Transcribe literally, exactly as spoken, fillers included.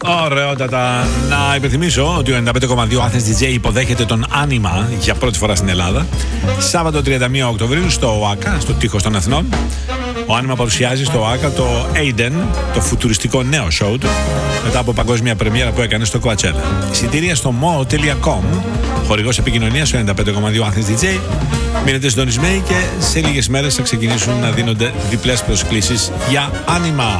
Ωραιότατα. Να υπενθυμίσω ότι ο ενενήντα πέντε κόμμα δύο Athens ντι τζέι υποδέχεται τον Άνιμα για πρώτη φορά στην Ελλάδα. Σάββατο τριάντα μία Οκτωβρίου στο ΟΑΚΑ, στο Τείχος των Εθνών. Ο Άνιμα παρουσιάζει στο ΟΑΚΑ το Aiden, το φουτουριστικό νέο σόου του, μετά από παγκόσμια πρεμιέρα που έκανε στο Coachella. Εισιτήρια στο mo τελεία com, χορηγός επικοινωνίας ο ενενήντα πέντε κόμμα δύο Athens ντι τζέι. Μείνετε συντονισμένοι και σε λίγες μέρες θα ξεκινήσουν να δίνονται διπλές προσκλήσεις για Άνιμα.